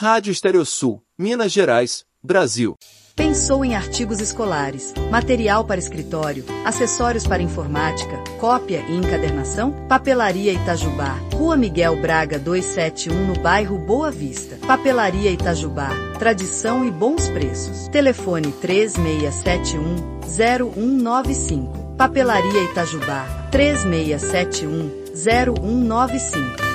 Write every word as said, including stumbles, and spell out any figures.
Rádio Estereosul, Minas Gerais, Brasil. Pensou em artigos escolares, material para escritório, acessórios para informática, cópia e encadernação? Papelaria Itajubá, Rua Miguel Braga duzentos e setenta e um, no bairro Boa Vista. Papelaria Itajubá, tradição e bons preços. Telefone três seis sete um, zero um nove cinco. Papelaria Itajubá, três seis sete um, zero um nove cinco.